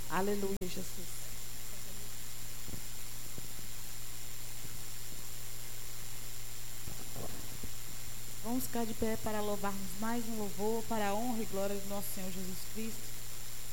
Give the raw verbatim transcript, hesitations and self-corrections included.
Aleluia, Jesus. Vamos ficar de pé para louvarmos mais um louvor para a honra e glória do nosso Senhor Jesus Cristo.